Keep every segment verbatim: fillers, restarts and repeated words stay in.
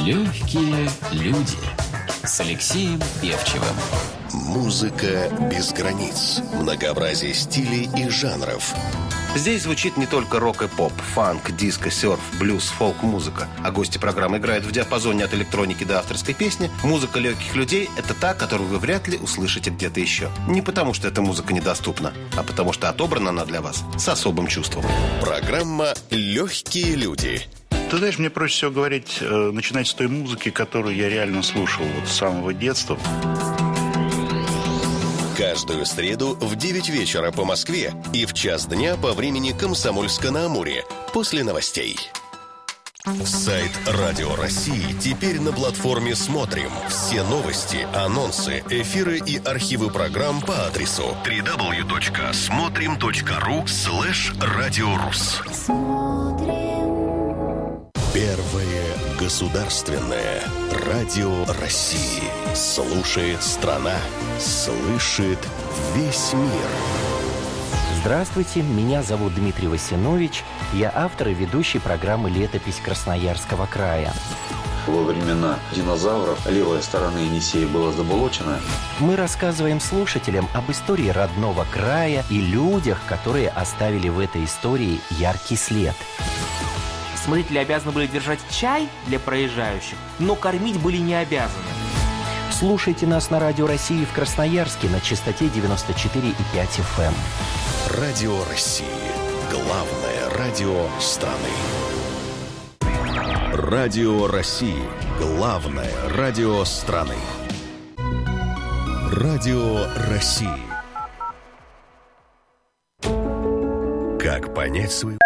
Легкие люди с Алексеем Певчевым. Музыка без границ, многообразие стилей и жанров. Здесь звучит не только рок и поп, фанк, диско, серф, блюз, фолк-музыка. А гости программы играют в диапазоне от электроники до авторской песни. Музыка легких людей – это та, которую вы вряд ли услышите где-то еще. Не потому, что эта музыка недоступна, а потому, что отобрана она для вас с особым чувством. Программа «Легкие люди». Ты знаешь, мне проще всего говорить, э, начинать с той музыки, которую я реально слушал вот с самого детства. Каждую среду в девять вечера по Москве и в час дня по времени Комсомольска-на-Амуре после новостей. Сайт Радио России теперь на платформе «Смотрим». Все новости, анонсы, эфиры и архивы программ по адресу дабл ю дабл ю дабл ю точка смотрим точка ру слэш радиорус. Первое государственное радио России. Слушает страна, слышит весь мир. Здравствуйте, меня зовут Дмитрий Васинович. Я автор и ведущий программы «Летопись Красноярского края». Во времена динозавров левая сторона Енисея была заболочена. Мы рассказываем слушателям об истории родного края и людях, которые оставили в этой истории яркий след. Смотрители обязаны были держать чай для проезжающих, но кормить были не обязаны. Слушайте нас на Радио России в Красноярске на частоте девяносто четыре и пять эф эм. Радио России. Главное радио страны. Радио России. Главное радио страны. Радио России. Как понять свою...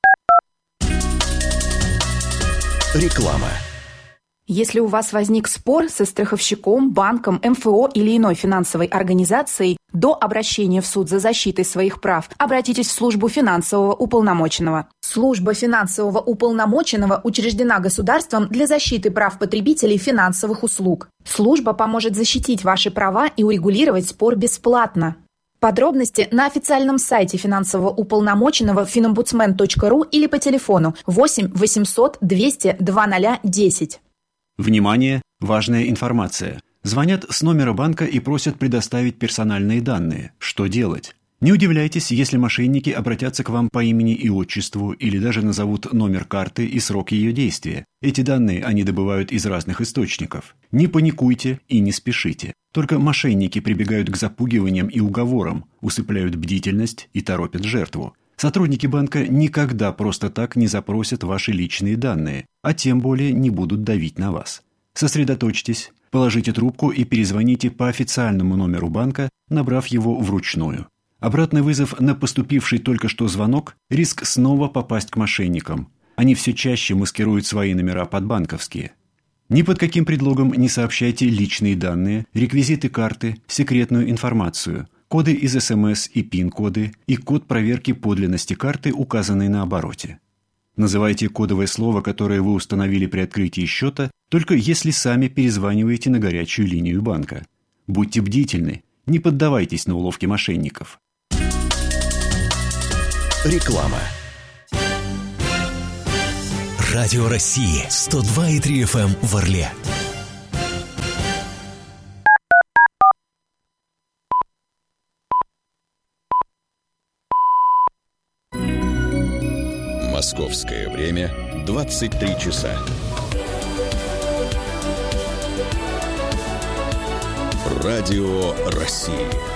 Реклама. Если у вас возник спор со страховщиком, банком, эм эф о или иной финансовой организацией, до обращения в суд за защитой своих прав обратитесь в службу финансового уполномоченного. Служба финансового уполномоченного учреждена государством для защиты прав потребителей финансовых услуг. Служба поможет защитить ваши права и урегулировать спор бесплатно. Подробности на официальном сайте финансового уполномоченного финомбудсмен точка ру или по телефону восемь восемьсот двести два ноль десять. Внимание! Важная информация. Звонят с номера банка и просят предоставить персональные данные. Что делать? Не удивляйтесь, если мошенники обратятся к вам по имени и отчеству или даже назовут номер карты и срок ее действия. Эти данные они добывают из разных источников. Не паникуйте и не спешите. Только мошенники прибегают к запугиваниям и уговорам, усыпляют бдительность и торопят жертву. Сотрудники банка никогда просто так не запросят ваши личные данные, а тем более не будут давить на вас. Сосредоточьтесь, положите трубку и перезвоните по официальному номеру банка, набрав его вручную. Обратный вызов на поступивший только что звонок – риск снова попасть к мошенникам. Они все чаще маскируют свои номера под банковские. Ни под каким предлогом не сообщайте личные данные, реквизиты карты, секретную информацию, коды из эс эм эс и пин-коды и код проверки подлинности карты, указанный на обороте. Называйте кодовое слово, которое вы установили при открытии счета, только если сами перезваниваете на горячую линию банка. Будьте бдительны, не поддавайтесь на уловки мошенников. Реклама. Радио России сто два и три эф эм в Орле. Московское время двадцать три часа. Радио России.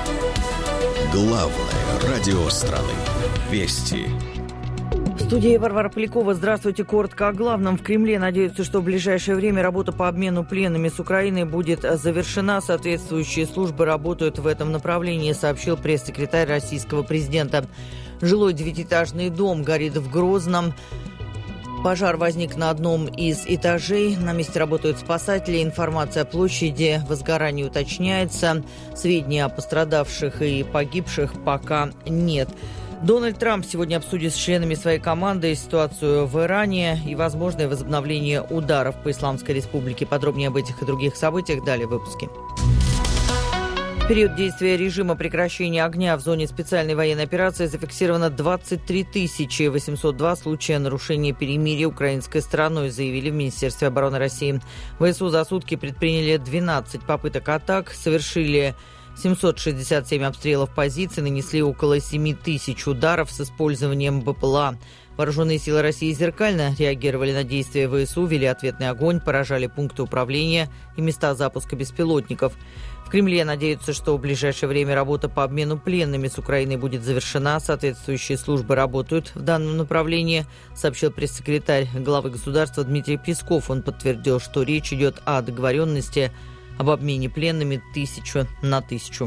Главное радио страны. Вести. В студии Варвара Полякова. Здравствуйте. Коротко о главном. В Кремле надеются, что в ближайшее время работа по обмену пленными с Украиной будет завершена. Соответствующие службы работают в этом направлении, сообщил пресс-секретарь российского президента. Жилой девятиэтажный дом горит в Грозном. Пожар возник на одном из этажей. На месте работают спасатели. Информация о площади возгорания уточняется. Сведений о пострадавших и погибших пока нет. Дональд Трамп сегодня обсудит с членами своей команды ситуацию в Иране и возможное возобновление ударов по Исламской Республике. Подробнее об этих и других событиях далее в выпуске. В период действия режима прекращения огня в зоне специальной военной операции зафиксировано двадцать три тысячи восемьсот два случая нарушения перемирия украинской стороной, заявили в Министерстве обороны России. ВСУ за сутки предприняли двенадцать попыток атак, совершили семьсот шестьдесят семь обстрелов позиций, нанесли около семи тысяч ударов с использованием БПЛА. Вооруженные силы России зеркально реагировали на действия ВСУ, вели ответный огонь, поражали пункты управления и места запуска беспилотников. В Кремле надеются, что в ближайшее время работа по обмену пленными с Украиной будет завершена. Соответствующие службы работают в данном направлении, сообщил пресс-секретарь главы государства Дмитрий Песков. Он подтвердил, что речь идет о договоренности об обмене пленными тысячу на тысячу.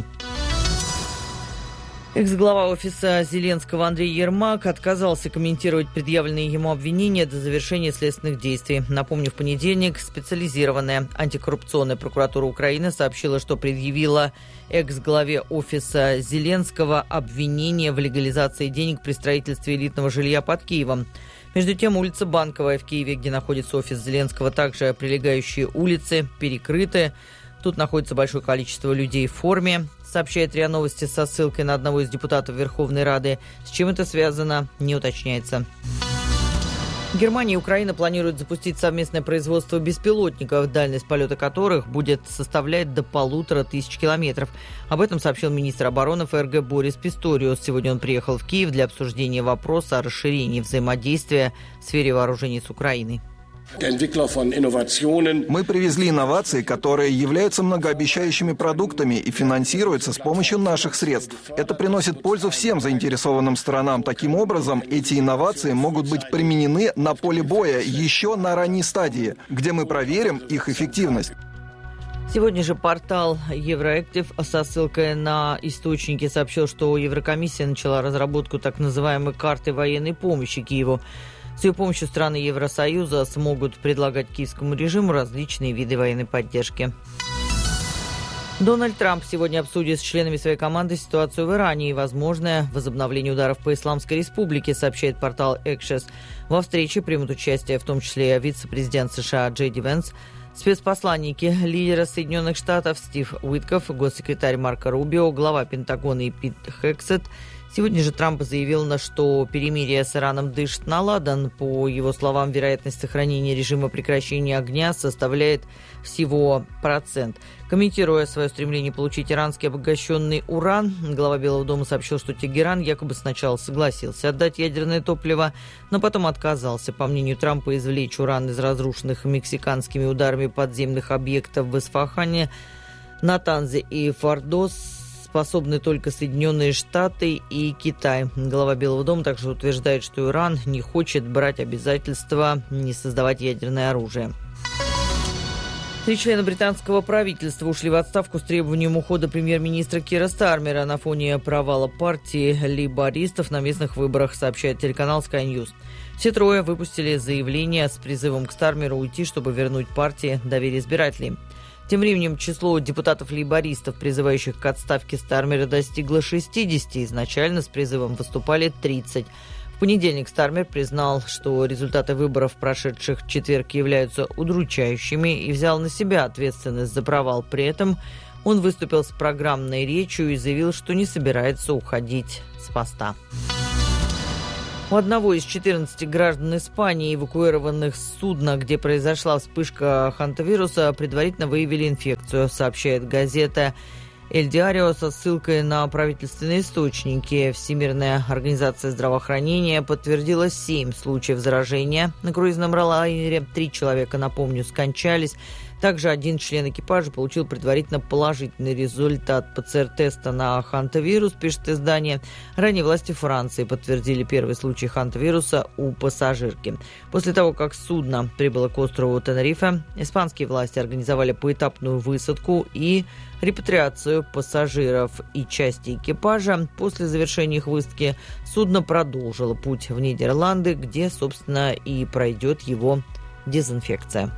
Экс-глава офиса Зеленского Андрей Ермак отказался комментировать предъявленные ему обвинения до завершения следственных действий. Напомню, в понедельник специализированная антикоррупционная прокуратура Украины сообщила, что предъявила экс-главе офиса Зеленского обвинение в легализации денег при строительстве элитного жилья под Киевом. Между тем, улица Банковая в Киеве, где находится офис Зеленского, также прилегающие улицы перекрыты. Тут находится большое количество людей в форме, сообщает РИА Новости со ссылкой на одного из депутатов Верховной Рады. С чем это связано, не уточняется. Германия и Украина планируют запустить совместное производство беспилотников, дальность полета которых будет составлять до полутора тысяч километров. Об этом сообщил министр обороны ФРГ Борис Писториус. Сегодня он приехал в Киев для обсуждения вопроса о расширении взаимодействия в сфере вооружений с Украиной. Мы привезли инновации, которые являются многообещающими продуктами и финансируются с помощью наших средств. Это приносит пользу всем заинтересованным сторонам. Таким образом, эти инновации могут быть применены на поле боя еще на ранней стадии, где мы проверим их эффективность. Сегодня же портал Евроактив со ссылкой на источники сообщил, что Еврокомиссия начала разработку так называемой карты военной помощи Киеву. С ее помощью страны Евросоюза смогут предлагать киевскому режиму различные виды военной поддержки. Дональд Трамп сегодня обсудит с членами своей команды ситуацию в Иране и возможное возобновление ударов по Исламской Республике, сообщает портал Axios. Во встрече примут участие в том числе вице-президент США Джей Ди Венс, спецпосланники лидера Соединенных Штатов Стив Уиткоф, госсекретарь Марко Рубио, глава Пентагона и Пит Хексет. Сегодня же Трамп заявил, что перемирие с Ираном дышит на ладан. По его словам, вероятность сохранения режима прекращения огня составляет всего процент. Комментируя свое стремление получить иранский обогащенный уран, глава Белого дома сообщил, что Тегеран якобы сначала согласился отдать ядерное топливо, но потом отказался. По мнению Трампа, извлечь уран из разрушенных мексиканскими ударами подземных объектов в Исфахане, Натанзе и Фордос способны только Соединенные Штаты и Китай. Глава Белого дома также утверждает, что Иран не хочет брать обязательства не создавать ядерное оружие. Три члена британского правительства ушли в отставку с требованием ухода премьер-министра Кира Стармера на фоне провала партии лейбористов на местных выборах, сообщает телеканал Sky News. Все трое выпустили заявление с призывом к Стармеру уйти, чтобы вернуть партии доверие избирателей. Тем временем число депутатов-лейбористов, призывающих к отставке Стармера, достигло шестидесяти. Изначально с призывом выступали тридцать. В понедельник Стармер признал, что результаты выборов, прошедших в четверг, являются удручающими и взял на себя ответственность за провал. При этом он выступил с программной речью и заявил, что не собирается уходить с поста. У одного из четырнадцати граждан Испании, эвакуированных с судна, где произошла вспышка хантавируса, предварительно выявили инфекцию, сообщает газета «Эль Диарио» со ссылкой на правительственные источники. Всемирная организация здравоохранения подтвердила семь случаев заражения. На круизном лайнере три человека, напомню, скончались. Также один член экипажа получил предварительно положительный результат ПЦР-теста на хантавирус, пишет издание. Ранее власти Франции подтвердили первый случай хантавируса у пассажирки. После того, как судно прибыло к острову Тенерифе, испанские власти организовали поэтапную высадку и репатриацию пассажиров и части экипажа. После завершения их высадки судно продолжило путь в Нидерланды, где, собственно, и пройдет его дезинфекция.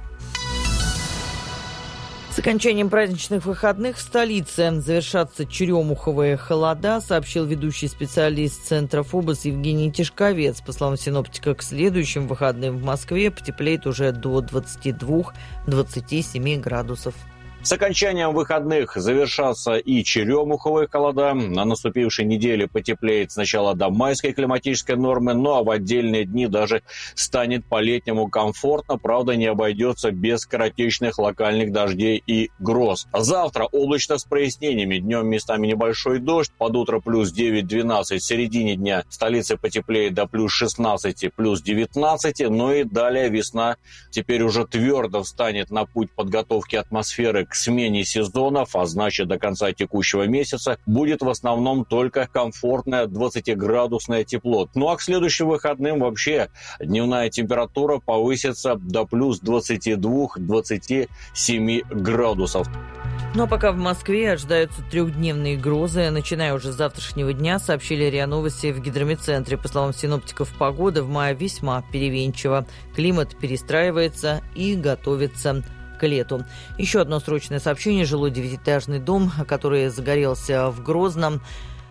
С окончанием праздничных выходных в столице завершатся черемуховые холода, сообщил ведущий специалист Центра ФОБОС Евгений Тишковец. По словам синоптика, к следующим выходным в Москве потеплеет уже до двадцати двух — двадцати семи градусов. С окончанием выходных завершатся и черемуховые холода. На наступившей неделе потеплеет сначала до майской климатической нормы, ну а в отдельные дни даже станет по-летнему комфортно, правда не обойдется без скоротечных локальных дождей и гроз. Завтра облачно с прояснениями, днем местами небольшой дождь, под утро плюс девять-двенадцать, в середине дня в столице потеплеет до плюс шестнадцать, плюс девятнадцать, ну и далее весна теперь уже твердо встанет на путь подготовки атмосферы к смене сезонов, а значит до конца текущего месяца будет в основном только комфортное двадцатиградусное тепло. Ну а к следующим выходным вообще дневная температура повысится до плюс двадцати двух — двадцати семи градусов. Ну а пока в Москве ожидаются трехдневные грозы. Начиная уже с завтрашнего дня, сообщили РИА Новости в гидрометцентре. По словам синоптиков, погода в мае весьма переменчива. Климат перестраивается и готовится к лету. Еще одно срочное сообщение. Жилой девятиэтажный дом, который загорелся в Грозном,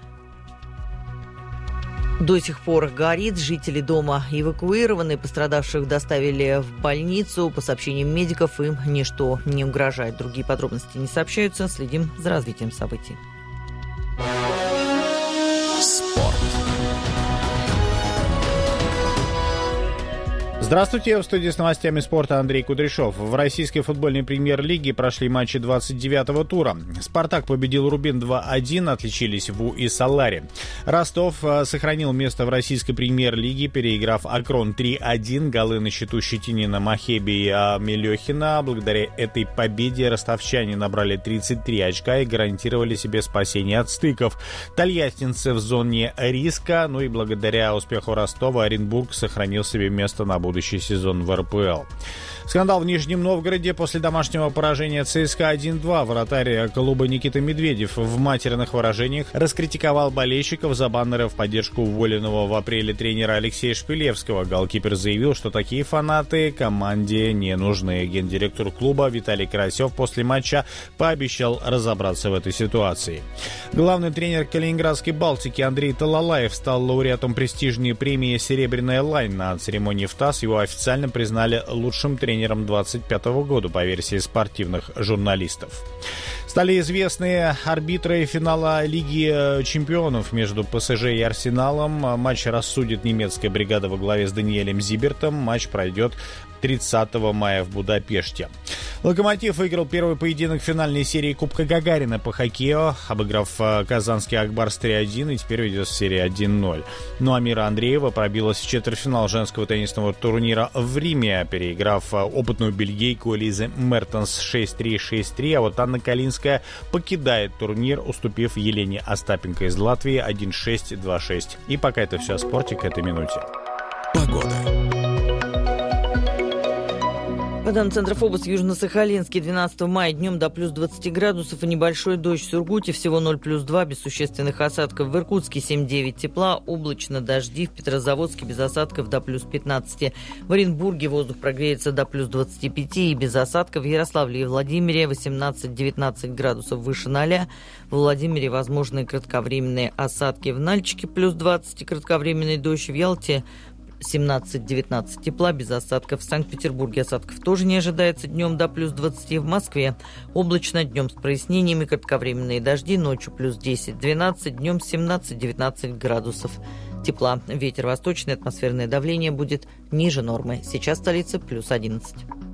до сих пор горит. Жители дома эвакуированы, пострадавших доставили в больницу. По сообщениям медиков, им ничто не угрожает. Другие подробности не сообщаются. Следим за развитием событий. Спорт. Здравствуйте, в студии с новостями спорта Андрей Кудряшов. В российской футбольной премьер-лиге прошли матчи двадцать девятого тура. «Спартак» победил «Рубин» два один, отличились ВУ и «Солари». «Ростов» сохранил место в российской премьер-лиге, переиграв «Акрон» три один. Голы на счету Щетинина, Махеби и Мелехина. Благодаря этой победе ростовчане набрали тридцать три очка и гарантировали себе спасение от стыков. Тольяттинцы в зоне риска, ну и благодаря успеху Ростова Оренбург сохранил себе место на будущее сезон в эр пэ эл. Скандал в Нижнем Новгороде после домашнего поражения ЦСКА один два. Вратарь клуба Никита Медведев в матерных выражениях раскритиковал болельщиков за баннеры в поддержку уволенного в апреле тренера Алексея Шпилевского. Голкипер заявил, что такие фанаты команде не нужны. Гендиректор клуба Виталий Карасев после матча пообещал разобраться в этой ситуации. Главный тренер Калининградской «Балтики» Андрей Талалаев стал лауреатом престижной премии «Серебряная лань». На церемонии в ТАСС его официально признали лучшим тренером двадцать пятого года по версии спортивных журналистов. Стали известны арбитры финала Лиги чемпионов между ПСЖ и Арсеналом. Матч рассудит немецкая бригада во главе с Даниэлем Зибертом. Матч пройдет тридцатого мая в Будапеште. «Локомотив» выиграл первый поединок финальной серии Кубка Гагарина по хоккею, обыграв казанский «Акбарс» три один, и теперь ведет в серии один ноль. Ну а Мира Андреева пробилась в четвертьфинал женского теннисного турнира в Риме, переиграв опытную бельгийку Элизу Мертенс шесть три — шесть три, а вот Анна Калинская покидает турнир, уступив Елене Остапенко из Латвии один шесть — два шесть. И пока это все о спорте к этой минуте. Погода. По данным Центра ФОБОС, Южно-Сахалинске двенадцатого мая днем до плюс двадцати градусов и небольшой дождь. В Сургуте всего ноль плюс два, без существенных осадков. В Иркутске семь девять тепла, облачно, дожди. В Петрозаводске без осадков до плюс пятнадцати. В Оренбурге воздух прогреется до плюс двадцати пяти и без осадков. В Ярославле и Владимире восемнадцать — девятнадцать градусов выше ноля. В Владимире возможны кратковременные осадки. В Нальчике плюс двадцать и кратковременный дождь. В Ялте семнадцать — девятнадцать тепла, без осадков. В Санкт-Петербурге осадков тоже не ожидается, днем до плюс двадцати. В Москве облачно, днем с прояснениями, кратковременные дожди, ночью плюс десять — двенадцать, днем семнадцать — девятнадцать градусов тепла. Ветер восточный, атмосферное давление будет ниже нормы. Сейчас столица плюс одиннадцать.